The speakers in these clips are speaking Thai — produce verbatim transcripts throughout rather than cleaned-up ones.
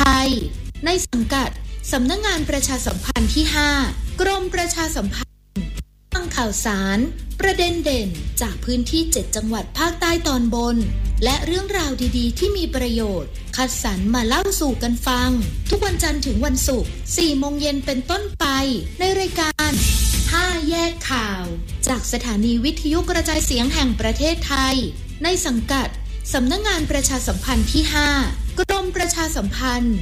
ยในสังกัดสำนักงานประชาสัมพันธ์ที่ห้ากรมประชาสัมพันธ์ฟังข่าวสารประเด็นเด่นจากพื้นที่เจ็ดจังหวัดภาคใต้ตอนบนและเรื่องราวดีๆที่มีประโยชน์คัดสรรมาเล่าสู่กันฟังทุกวันจันทร์ถึงวันศุกร์ สี่โมงเย็นเป็นต้นไปในรายการห้าแยกข่าวจากสถานีวิทยุกระจายเสียงแห่งประเทศไทยในสังกัดสำนักงานประชาสัมพันธ์ที่ห้ากรมประชาสัมพันธ์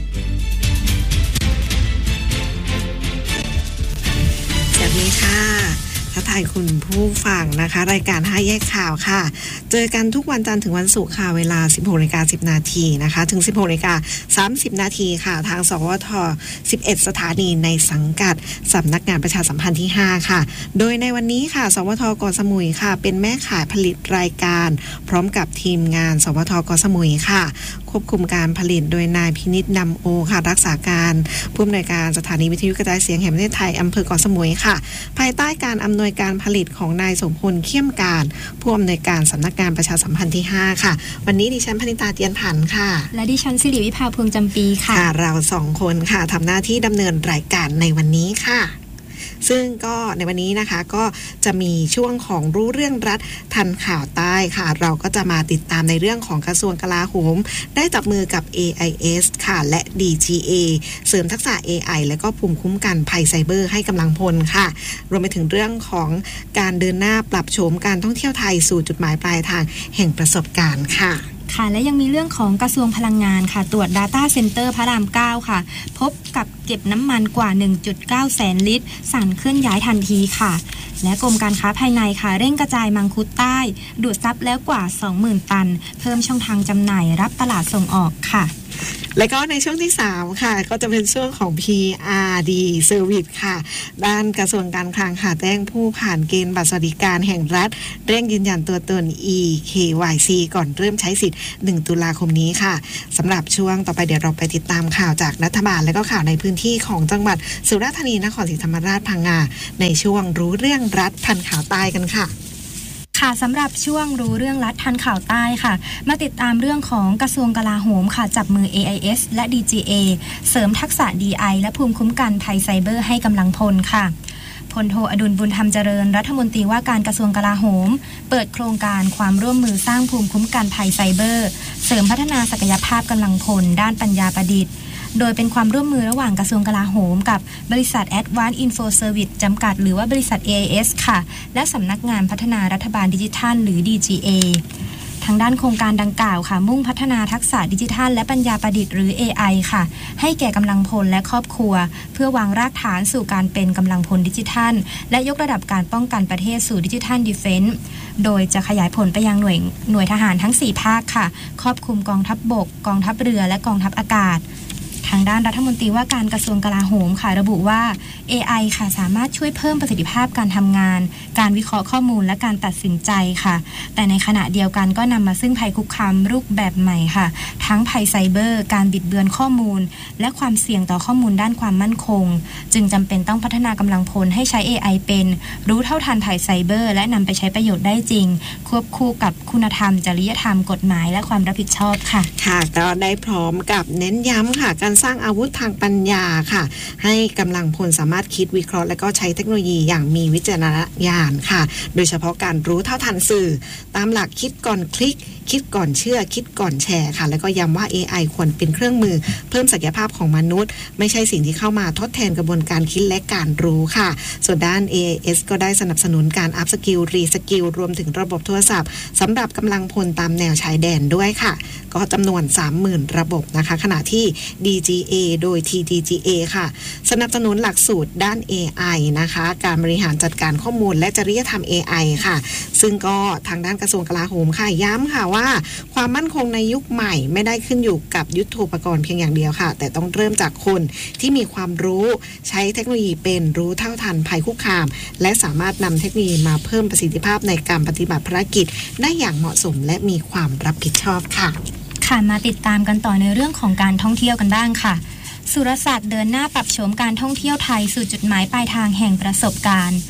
สวัสดีค่ะทักทายคุณผู้ฟังนะคะรายการห้าแยกข่าวค่ะเจอกันทุกวันจันทร์ถึงวันศุกร์ค่ะเวลา สิบหกนาฬิกาสิบนาทีนะคะถึง สิบหกนาฬิกาสามสิบนาทีค่ะทางสวทสิบเอ็ดสถานีในสังกัดสำนักงานประชาสัมพันธ์ที่ห้าค่ะโดยในวันนี้ค่ะสวทเกาะสมุยค่ะเป็นแม่ขายผลิตรายการพร้อมกับทีมงานสวทเกาะสมุยค่ะควบคุมการผลิตโดยนายพินิจนำโอค่ะรักษาการผู้อำนวยการสถานีวิทยุกระจายเสียงแห่งประเทศไทยอำเภอเกาะสมุยค่ะภายใต้การอำนวยการผลิตของนายสมพลเขี้ยมการผู้อำนวยการสำนักงานประชาสัมพันธ์ที่ห้าค่ะวันนี้ดิฉันพนิตาเตียนผันค่ะและดิฉันสิริวิภาพวงจำปีค่ะเราสองคนค่ะทำหน้าที่ดำเนินรายการในวันนี้ค่ะซึ่งก็ในวันนี้นะคะก็จะมีช่วงของรู้เรื่องรัฐทันข่าวใต้ค่ะเราก็จะมาติดตามในเรื่องของกระทรวงกลาโหมได้จับมือกับ เอ ไอ เอส ค่ะและ ดี จี เอ เสริมทักษะ เอ ไอ และก็ภูมิคุ้มกันภัยไซเบอร์ให้กำลังพลค่ะรวมไปถึงเรื่องของการเดินหน้าปรับโฉมการท่องเที่ยวไทยสู่จุดหมายปลายทางแห่งประสบการณ์ค่ะค่ะและยังมีเรื่องของกระทรวงพลังงานค่ะตรวจ Data Center พระรามเก้าค่ะพบกับเก็บน้ำมันกว่า หนึ่งจุดเก้า แสนลิตรสั่งเคลื่อนย้ายทันทีค่ะและกรมการค้าภายในค่ะเร่งกระจายมังคุดใต้ดูดซับแล้วกว่า สองหมื่น ตันเพิ่มช่องทางจำหน่ายรับตลาดส่งออกค่ะและก็ในช่วงที่สามค่ะก็จะเป็นช่วงของ พี อาร์ ดี Service ค่ะด้านกระทรวงการคลังค่ะแจ้งผู้ผ่านเกณฑ์บัตรสวัสดิการแห่งรัฐเร่งยืนยันตัวตน อี เค วาย ซี ก่อนเริ่มใช้สิทธิ์หนึ่งตุลาคมนี้ค่ะสำหรับช่วงต่อไปเดี๋ยวเราไปติดตามข่าวจากรัฐบาลและก็ข่าวในพื้นที่ของจังหวัดสุราษฎร์ธานีนครศรีธรรมราชพังงาในช่วงรู้เรื่องรัฐทันข่าวใต้กันค่ะค่ะสำหรับช่วงรู้เรื่องรัฐทันข่าวใต้ค่ะมาติดตามเรื่องของกระทรวงกลาโหมค่ะจับมือ เอ ไอ เอส และ ดี จี เอ เสริมทักษะ ดี ไอ และภูมิคุ้มกันภัยไซเบอร์ให้กำลังพลค่ะพลโทอดุลบุญธรรมเจริญรัฐมนตรีว่าการกระทรวงกลาโหมเปิดโครงการความร่วมมือสร้างภูมิคุ้มกันภัยไซเบอร์เสริมพัฒนาศักยภาพกำลังพลด้านปัญญาประดิษฐ์โดยเป็นความร่วมมือระหว่างกระทรวงกลาโหมกับบริษัท Advanced Info Service จำกัดหรือว่าบริษัท เอ ไอ เอส ค่ะและสำนักงานพัฒนารัฐบาลดิจิทัลหรือ ดี จี เอ ทางด้านโครงการดังกล่าวค่ะมุ่งพัฒนาทักษะดิจิทัลและปัญญาประดิษฐ์หรือ เอ ไอ ค่ะให้แก่กำลังพลและครอบครัวเพื่อวางรากฐานสู่การเป็นกำลังพลดิจิทัลและยกระดับการป้องกันประเทศสู่ดิจิทัลดิเฟนซ์โดยจะขยายผลไปยังหน่วยหน่วยทหารทั้งสี่ภาคค่ะครอบคลุมกองทัพบกกองทัพเรือและกองทัพอากาศทางด้านรัฐมนตรีว่าการกระทรวงกลาโหมค่ะระบุว่า เอ ไอ ค่ะสามารถช่วยเพิ่มประสิทธิภาพการทำงานการวิเคราะห์ข้อมูลและการตัดสินใจค่ะแต่ในขณะเดียวกันก็นำมาซึ่งภัยคุกคามรูปแบบใหม่ค่ะทั้งภัยไซเบอร์การบิดเบือนข้อมูลและความเสี่ยงต่อข้อมูลด้านความมั่นคงจึงจำเป็นต้องพัฒนากำลังพลให้ใช้ เอ ไอ เป็นรู้เท่าทันภัยไซเบอร์และนำไปใช้ประโยชน์ได้จริงควบคู่กับคุณธรรมจริยธรรมกฎหมายและความรับผิดชอบค่ะค่ะก็ได้พร้อมกับเน้นย้ำค่ะการสร้างอาวุธทางปัญญาค่ะให้กำลังพลสามารถคิดวิเคราะห์และก็ใช้เทคโนโลยีอย่างมีวิจารณญาณค่ะโดยเฉพาะการรู้เท่าทันสื่อตามหลักคิดก่อนคลิกคิดก่อนเชื่อคิดก่อนแชร์ค่ะแล้วก็ย้ำว่า เอ ไอ ควรเป็นเครื่องมือเพิ่มศักยภาพของมนุษย์ไม่ใช่สิ่งที่เข้ามาทดแทนกระบวนการคิดและการรู้ค่ะส่วนด้าน เอ ไอ เอส ก็ได้สนับสนุนการอัพสกิลรีสกิลรวมถึงระบบโทรศัพท์สำหรับกำลังพลตามแนวชายแดนด้วยค่ะก็จำนวน สามหมื่น ระบบนะคะขณะที่ ดี จี เอ โดย ที ดี จี เอ ค่ะสนับสนุนหลักสูตรด้าน เอ ไอ นะคะการบริหารจัดการข้อมูลและจริยธรรม เอ ไอ ค่ะซึ่งก็ทางด้านกระทรวงกลาโหมค่ะย้ำค่ะว่าความมั่นคงในยุคใหม่ไม่ได้ขึ้นอยู่กับยุทโธปกรณ์เพียงอย่างเดียวค่ะแต่ต้องเริ่มจากคนที่มีความรู้ใช้เทคโนโลยีเป็นรู้เท่าทันภัยคุกคามและสามารถนำเทคโนโลยีมาเพิ่มประสิทธิภาพในการปฏิบัติภารกิจได้อย่างเหมาะสมและมีความรับผิดชอบค่ะค่ะมาติดตามกันต่อในเรื่องของการท่องเที่ยวกันบ้างค่ะสุรศักดิ์เดินหน้าปรับโฉมการท่องเที่ยวไทยสู่จุดหมายปลายทางแห่งประสบการณ์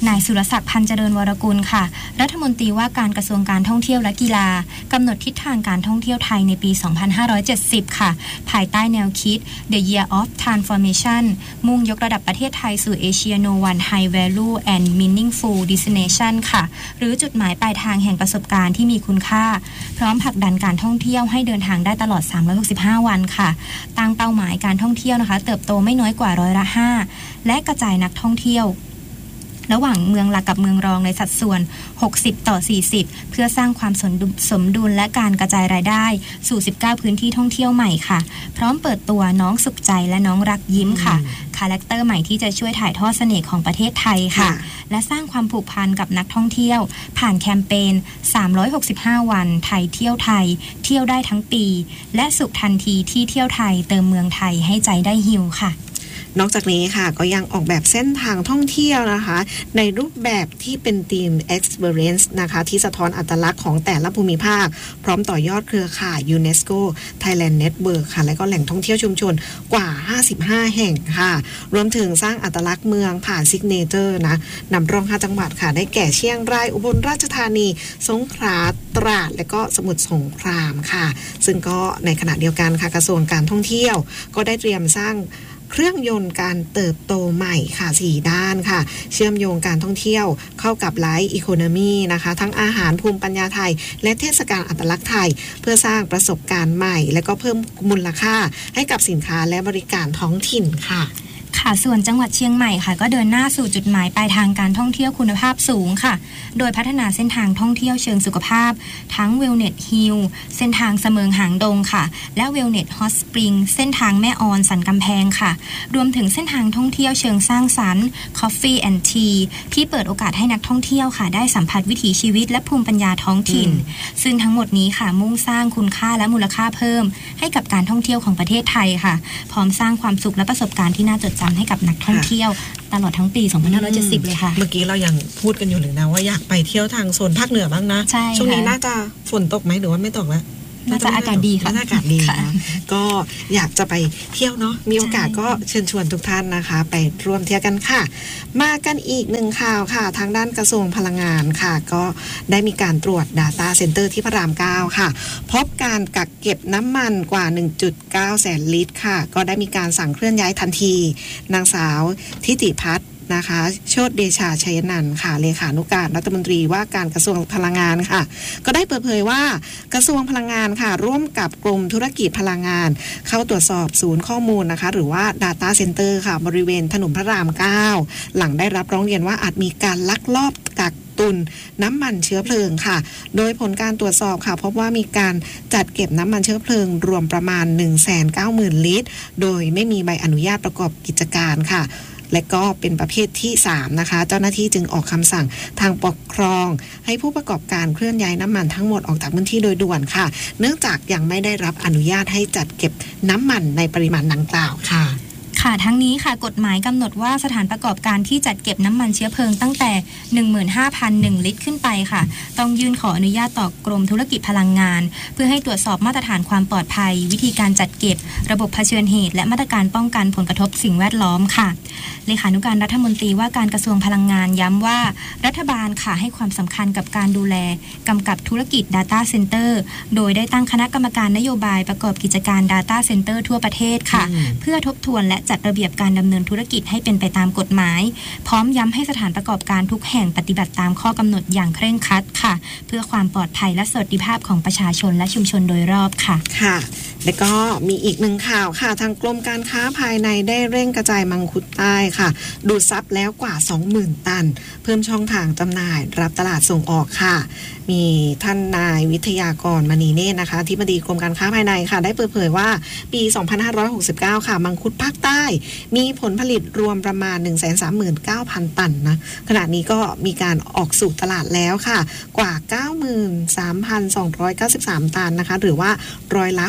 นายสุรศักดิ์พันธ์เจริญวรกุลค่ะรัฐมนตรีว่าการกระทรวงการท่องเที่ยวและกีฬากำหนดทิศทางการท่องเที่ยวไทยในปี สองพันห้าร้อยเจ็ดสิบ ค่ะภายใต้แนวคิด The Year of Transformation มุ่งยกระดับประเทศไทยสู่ Asia No One High Value and Meaningful Destination ค่ะหรือจุดหมายปลายทางแห่งประสบการณ์ที่มีคุณค่าพร้อมผลักดันการท่องเที่ยวให้เดินทางได้ตลอดสามร้อยหกสิบห้าวันค่ะตั้งเป้าหมายการท่องเที่ยวนะคะเติบโตไม่น้อยกว่าร้อยละห้าและกระจายนักท่องเที่ยวระหว่างเมืองหลักกับเมืองรองในสัดส่วนหกสิบต่อสี่สิบเพื่อสร้างความสมดุลและการกระจายรายได้สู่สิบเก้าพื้นที่ท่องเที่ยวใหม่ค่ะพร้อมเปิดตัวน้องสุขใจและน้องรักยิ้มค่ะคาแรคเตอร์ใหม่ที่จะช่วยถ่ายทอดเสน่ห์ของประเทศไทยค่ะและสร้างความผูกพันกับนักท่องเที่ยวผ่านแคมเปญสามร้อยหกสิบห้าวันไทยเที่ยวไทยเที่ยวได้ทั้งปีและสุขทันทีที่เที่ยวไทยเติมเมืองไทยให้ใจได้ฮิวค่ะนอกจากนี้ค่ะก็ยังออกแบบเส้นทางท่องเที่ยวนะคะในรูปแบบที่เป็นธีม Experience นะคะที่สะท้อนอัตลักษณ์ของแต่ละภูมิภาคพร้อมต่อยอดเครือข่าย UNESCO Thailand Network ค่ะและก็แหล่งท่องเที่ยวชุมชนกว่าห้าสิบห้าแห่งค่ะรวมถึงสร้างอัตลักษณ์เมืองผ่านซิกเนเจอร์นะนำร่องห้าจังหวัดค่ะได้แก่เชียงรายอุบลราชธานีสงขลาตราดและก็สมุทรสงครามค่ะซึ่งก็ในขณะเดียวกันค่ะกระทรวงการท่องเที่ยวก็ได้เตรียมสร้างเครื่องยนต์การเติบโตใหม่ค่ะสี่ด้านค่ะเชื่อมโยงการท่องเที่ยวเข้ากับไลฟ์อีโคโนมีนะคะทั้งอาหารภูมิปัญญาไทยและเทศกาลอัตลักษณ์ไทยเพื่อสร้างประสบการณ์ใหม่และก็เพิ่มมูลค่าให้กับสินค้าและบริการท้องถิ่นค่ะค่ะส่วนจังหวัดเชียงใหม่ค่ะก็เดินหน้าสู่จุดหมายปลายทางการท่องเที่ยวคุณภาพสูงค่ะโดยพัฒนาเส้นทางท่องเที่ยวเชิงสุขภาพทั้ง Wellness Hill เส้นทางเสมิงหางดงค่ะและ Wellness Hot Spring เส้นทางแม่ออนสันกำแพงค่ะรวมถึงเส้นทางท่องเที่ยวเชิงสร้างสรรค์ Coffee and Tea ที่เปิดโอกาสให้นักท่องเที่ยวค่ะได้สัมผัสวิถีชีวิตและภูมิปัญญาท้องถิ่นซึ่งทั้งหมดนี้ค่ะมุ่งสร้างคุณค่าและมูลค่าเพิ่มให้กับการท่องเที่ยวของประเทศไทยค่ะพร้อมสร้างความสุขและประสบการณ์ที่น่าจดจำให้กับนักท่องเที่ยวตลอดทั้งปี สองพันห้าร้อยเจ็ดสิบ เลยค่ะเมื่อกี้เรายังพูดกันอยู่เลยนะว่าอยากไปเที่ยวทางโซนภาคเหนือบ้างนะช่วงนี้น่าจะฝนตกไหมหรือว่าไม่ตกแล้วน่าจะอากาศดีค่ะอากาศดีนะก็อยากจะไปเที่ยวเนาะมีโอกาสก็เชิญชวนทุกท่านนะคะไปร่วมเที่ยวกันค่ะมากันอีกหนึ่งข่าวค่ะทางด้านกระทรวงพลังงานค่ะก็ได้มีการตรวจ Data Center ที่พระรามเก้าค่ะพบการกักเก็บน้ำมันกว่า หนึ่งจุดเก้า แสนลิตรค่ะก็ได้มีการสั่งเคลื่อนย้ายทันทีนางสาวทิติพัฒน์นะคะโชติเดชาชัยนันท์ค่ะเลขานุการรัฐมนตรีว่าการกระทรวงพลังงานค่ะก็ได้เปิดเผยว่ากระทรวงพลังงานค่ะร่วมกับกรมธุรกิจพลังงานเข้าตรวจสอบศูนย์ข้อมูลนะคะหรือว่า Data Center ค่ะบริเวณถนนพระรามเก้าหลังได้รับร้องเรียนว่าอาจมีการลักลอบกักตุนน้ำมันเชื้อเพลิงค่ะโดยผลการตรวจสอบค่ะพบว่ามีการจัดเก็บน้ำมันเชื้อเพลิงรวมประมาณ หนึ่งแสนเก้าหมื่น ลิตรโดยไม่มีใบอนุญาตประกอบกิจการค่ะและก็เป็นประเภทที่สามนะคะเจ้าหน้าที่จึงออกคำสั่งทางปกครองให้ผู้ประกอบการเคลื่อนย้ายน้ำมันทั้งหมดออกจากพื้นที่โดยด่วนค่ะเนื่องจากยังไม่ได้รับอนุญาตให้จัดเก็บน้ำมันในปริมาณดังกล่าวค่ะค่ะทั้งนี้ค่ะกฎหมายกำหนดว่าสถานประกอบการที่จัดเก็บน้ำมันเชื้อเพลิงตั้งแต่ หนึ่งหมื่นห้าพันหนึ่ง ลิตรขึ้นไปค่ะต้องยื่นขออนุญาตต่อกรมธุรกิจพลังงานเพื่อให้ตรวจสอบมาตรฐานความปลอดภัยวิธีการจัดเก็บระบบเผชิญเหตุและมาตรการป้องกันผลกระทบสิ่งแวดล้อมค่ะเลขานุการรัฐมนตรีว่าการกระทรวงพลังงานย้ำว่ารัฐบาลค่ะให้ความสำคัญกับการดูแลกำกับธุรกิจ Data Center โดยได้ตั้งคณะกรรมการนโยบายประกอบกิจการ Data Center ทั่วประเทศค่ะเพื่อทบทวนและจัดระเบียบการดำเนินธุรกิจให้เป็นไปตามกฎหมายพร้อมย้ำให้สถานประกอบการทุกแห่งปฏิบัติตามข้อกำหนดอย่างเคร่งครัดค่ะเพื่อความปลอดภัยและสวัสดิภาพของประชาชนและชุมชนโดยรอบค่ะค่ะและก็มีอีกหนึ่งข่าวค่ะทางกรมการค้าภายในได้เร่งกระจายมังคุดใต้ค่ะดูดซับแล้วกว่า สองหมื่น ตันเพิ่มช่องทางจำหน่ายรับตลาดส่งออกค่ะมีท่านนายวิทยากรมณีเนตรนะคะอธิบดีกรมการค้าภายในค่ะได้เปิดเผยว่าปี สองพันห้าร้อยหกสิบเก้า ค่ะมังคุดภาคใต้มีผลผลิตรวมประมาณ หนึ่งแสนสามหมื่นเก้าพัน ตันนะขณะนี้ก็มีการออกสู่ตลาดแล้วค่ะกว่า เก้าหมื่นสามพันสองร้อยเก้าสิบสาม ตันนะคะหรือว่าร้อยละ หกสิบเจ็ด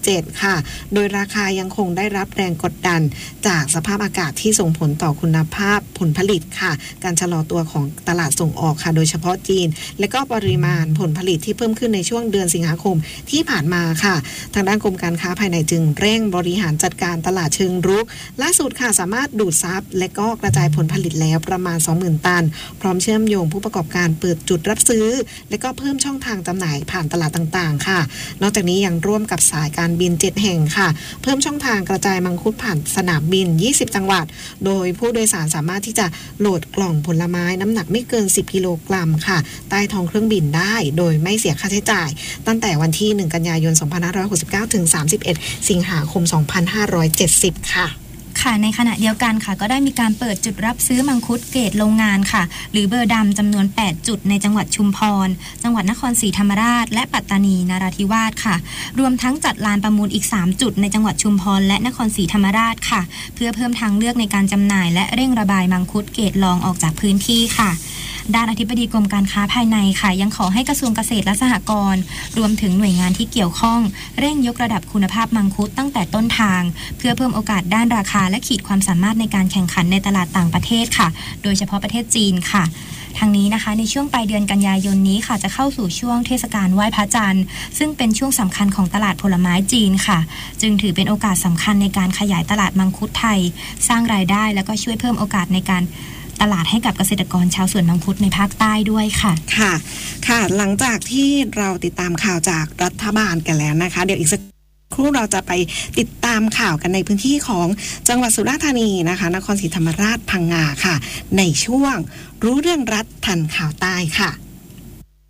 เจ็ดค่ะโดยราคายังคงได้รับแรงกดดันจากสภาพอากาศที่ส่งผลต่อคุณภาพผลผลิตค่ะการชะลอตัวของตลาดส่งออกค่ะโดยเฉพาะจีนและก็ปริมาณผลผลิตที่เพิ่มขึ้นในช่วงเดือนสิงหาคมที่ผ่านมาค่ะทางด้านกรมการค้าภายในจึงเร่งบริหารจัดการตลาดเชิงรุกล่าสุดค่ะสามารถดูดซับและก็กระจายผลผลิตแล้วประมาณ สองหมื่น ตันพร้อมเชื่อมโยงผู้ประกอบการเปิดจุดรับซื้อและก็เพิ่มช่องทางจำหน่ายผ่านตลาดต่างๆค่ะนอกจากนี้ยังร่วมกับสายการบินเจ็ดแห่งค่ะเพิ่มช่องทางกระจายมังคุดผ่านสนามบินยี่สิบจังหวัดโดยผู้โดยสารสามารถที่จะโหลดกล่องผลไม้น้ำหนักไม่เกินสิบกิโลกรัมค่ะใต้ท้องเครื่องบินได้โดยไม่เสียค่าใช้จ่ายตั้งแต่วันที่หนึ่งกันยายนสองพันห้าร้อยหกสิบเก้าถึงสามสิบเอ็ดสิงหาคมสองพันห้าร้อยเจ็ดสิบค่ะค่ะในขณะเดียวกันค่ะก็ได้มีการเปิดจุดรับซื้อมังคุดเกรดโรงงานค่ะหรือเบอร์ดำจำนวนแปดจุดในจังหวัดชุมพรจังหวัดนครศรีธรรมราชและปัตตานีนราธิวาสค่ะรวมทั้งจัดลานประมูลอีกสามจุดในจังหวัดชุมพรและนครศรีธรรมราชค่ะเพื่อเพิ่มทางเลือกในการจำหน่ายและเร่งระบายมังคุดเกรดรองออกจากพื้นที่ค่ะด้านอธิบดีกรมการค้าภายในค่ะยังขอให้กระทรวงเกษตรและสหกรณ์รวมถึงหน่วยงานที่เกี่ยวข้องเร่งยกระดับคุณภาพมังคุดตั้งแต่ต้นทางเพื่อเพิ่มโอกาสด้านราคาและขีดความสามารถในการแข่งขันในตลาดต่างประเทศค่ะโดยเฉพาะประเทศจีนค่ะทางนี้นะคะในช่วงปลายเดือนกันยายนนี้ค่ะจะเข้าสู่ช่วงเทศกาลไหว้พระจันทร์ซึ่งเป็นช่วงสำคัญของตลาดผลไม้จีนค่ะจึงถือเป็นโอกาสสำคัญในการขยายตลาดมังคุดไทยสร้างรายได้แล้วก็ช่วยเพิ่มโอกาสในการตลาดให้กับเกษตรกรชาวสวนมังคุดในภาคใต้ด้วยค่ะค่ะค่ะหลังจากที่เราติดตามข่าวจากรัฐบาลกันแล้วนะคะเดี๋ยวอีกสักครู่เราจะไปติดตามข่าวกันในพื้นที่ของจังหวัดสุราษฎร์ธานีนะคะนครศรีธรรมราชพังงาค่ะในช่วงรู้เรื่องรัฐทันข่าวใต้ค่ะ